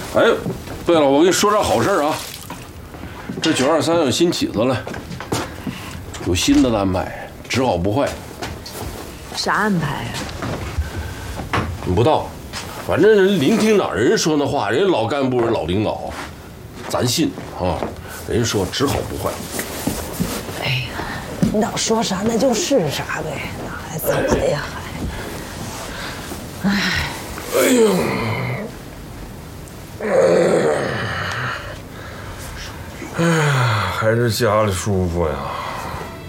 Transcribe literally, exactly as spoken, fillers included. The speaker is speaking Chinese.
哎，对了，我跟你说点好事啊！这九二三有新起子了，有新的安排，只好不坏。 啥安排呀、 啊？你不到，反正人林厅长人说那话，人老干部人老领导，咱信啊。人说只好不坏。 哎呀，领导说啥那就是啥呗，那还怎么的呀？还，哎， 哎呦。哎呀，还是家里舒服呀。